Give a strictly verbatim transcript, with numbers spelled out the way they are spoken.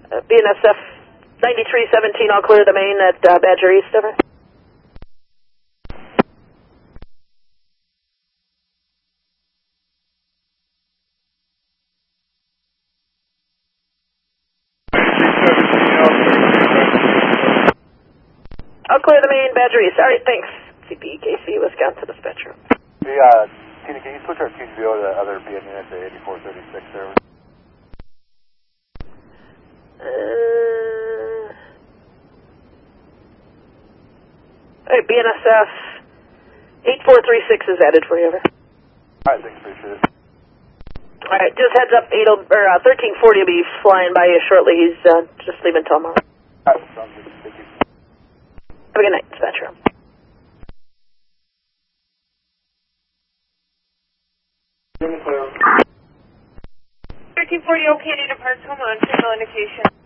Uh, B N S F ninety-three seventeen, I'll clear the main at uh, Badger East, over. I'll clear the main, Badger East. All right, thanks. C P E K C, Wisconsin Dispatcher. Hey, uh, Tina, can you switch our Q G V O to the other B M unit to eighty-four thirty-six there? Uh, all right, B N S F eighty-four thirty-six is added for you, over. Alright, thanks, appreciate it. All right, just heads up, eight, or, uh, thirteen forty will be flying by you shortly. He's uh, just leaving tomorrow. Alright, sounds good. Thank you. Have a good night, Dispatcher. thirteen forty, okay to depart, come on, signal indication.